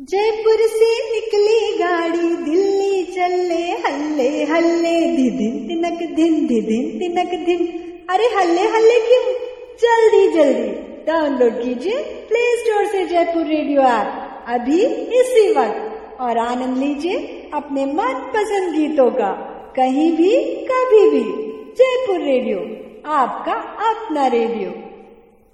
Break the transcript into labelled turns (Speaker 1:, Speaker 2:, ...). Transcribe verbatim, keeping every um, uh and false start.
Speaker 1: जयपुर से निकली गाड़ी दिल्ली चले हल्ले हल्ले धिदिन तिनक धिन धिदिन तिनक धिन। अरे हल्ले हल्ले क्यों, जल्दी जल्दी डाउनलोड कीजिए प्ले स्टोर से जयपुर रेडियो ऐप अभी इसी वक्त और आनंद लीजिए अपने मनपसंद गीतों का कहीं भी कभी भी। जयपुर रेडियो, आपका अपना रेडियो।